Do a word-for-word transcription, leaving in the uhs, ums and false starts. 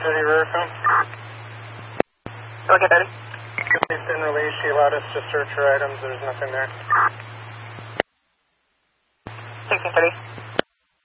thirty rear film. Okay, thirty. She's been released. She allowed us to search her items. There's nothing there. sixteen thirty.